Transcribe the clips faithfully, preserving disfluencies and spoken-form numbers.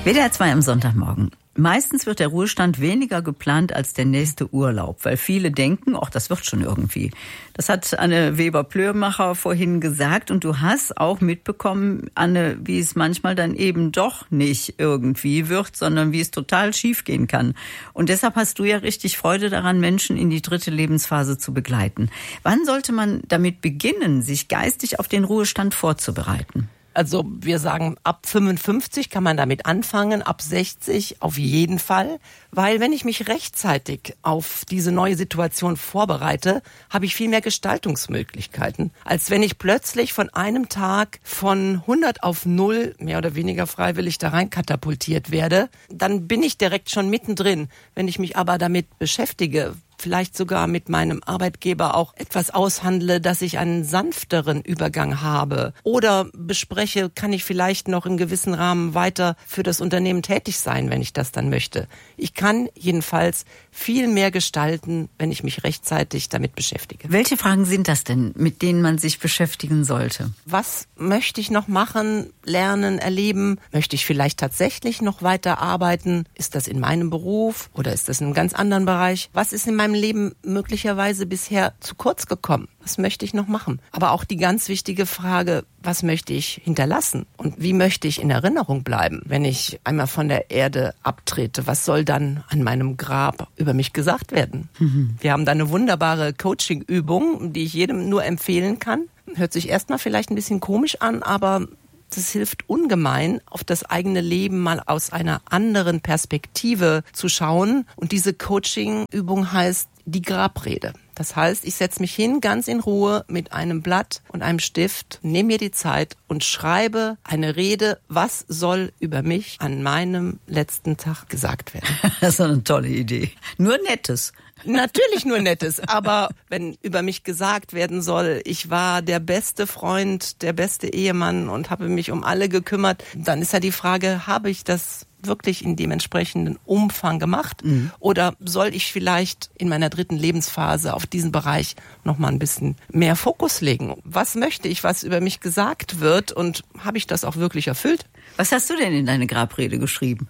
W D R zwei am Sonntagmorgen. Meistens wird der Ruhestand weniger geplant als der nächste Urlaub, weil viele denken, ach, das wird schon irgendwie. Das hat Anne Weber-Plöhrmacher vorhin gesagt und du hast auch mitbekommen, Anne, wie es manchmal dann eben doch nicht irgendwie wird, sondern wie es total schief gehen kann. Und deshalb hast du ja richtig Freude daran, Menschen in die dritte Lebensphase zu begleiten. Wann sollte man damit beginnen, sich geistig auf den Ruhestand vorzubereiten? Also wir sagen, ab fünfundfünfzig kann man damit anfangen, ab sechzig auf jeden Fall. Weil wenn ich mich rechtzeitig auf diese neue Situation vorbereite, habe ich viel mehr Gestaltungsmöglichkeiten, als wenn ich plötzlich von einem Tag von hundert auf null, mehr oder weniger freiwillig da rein katapultiert werde. Dann bin ich direkt schon mittendrin. Wenn ich mich aber damit beschäftige, vielleicht sogar mit meinem Arbeitgeber auch etwas aushandle, dass ich einen sanfteren Übergang habe oder bespreche, kann ich vielleicht noch im gewissen Rahmen weiter für das Unternehmen tätig sein, wenn ich das dann möchte. Ich kann jedenfalls viel mehr gestalten, wenn ich mich rechtzeitig damit beschäftige. Welche Fragen sind das denn, mit denen man sich beschäftigen sollte? Was möchte ich noch machen, lernen, erleben? Möchte ich vielleicht tatsächlich noch weiter arbeiten? Ist das in meinem Beruf oder ist das in einem ganz anderen Bereich? Was ist in meinem Leben möglicherweise bisher zu kurz gekommen? Was möchte ich noch machen? Aber auch die ganz wichtige Frage, was möchte ich hinterlassen? Und wie möchte ich in Erinnerung bleiben, wenn ich einmal von der Erde abtrete? Was soll dann an meinem Grab über mich gesagt werden? Mhm. Wir haben da eine wunderbare Coaching-Übung, die ich jedem nur empfehlen kann. Hört sich erstmal vielleicht ein bisschen komisch an, aber das hilft ungemein, auf das eigene Leben mal aus einer anderen Perspektive zu schauen. Und diese Coaching-Übung heißt die Grabrede. Das heißt, ich setze mich hin, ganz in Ruhe, mit einem Blatt und einem Stift, nehme mir die Zeit und schreibe eine Rede, was soll über mich an meinem letzten Tag gesagt werden. Das ist eine tolle Idee. Nur Nettes. Natürlich nur Nettes, aber wenn über mich gesagt werden soll, ich war der beste Freund, der beste Ehemann und habe mich um alle gekümmert, dann ist ja die Frage, habe ich das wirklich in dem entsprechenden Umfang gemacht? Mhm. Oder soll ich vielleicht in meiner dritten Lebensphase auf diesen Bereich noch mal ein bisschen mehr Fokus legen? Was möchte ich, was über mich gesagt wird und habe ich das auch wirklich erfüllt? Was hast du denn in deine Grabrede geschrieben?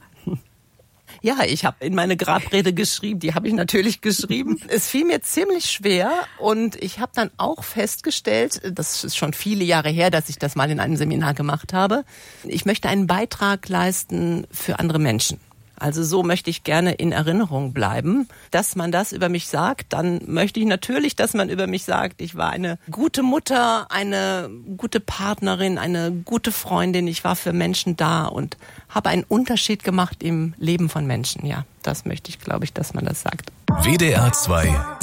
Ja, ich habe in meine Grabrede geschrieben, die habe ich natürlich geschrieben. Es fiel mir ziemlich schwer und ich habe dann auch festgestellt, das ist schon viele Jahre her, dass ich das mal in einem Seminar gemacht habe, ich möchte einen Beitrag leisten für andere Menschen. Also so möchte ich gerne in Erinnerung bleiben. Dass man das über mich sagt, dann möchte ich natürlich, dass man über mich sagt, ich war eine gute Mutter, eine gute Partnerin, eine gute Freundin. Ich war für Menschen da und habe einen Unterschied gemacht im Leben von Menschen. Ja, das möchte ich, glaube ich, dass man das sagt. W D R zwei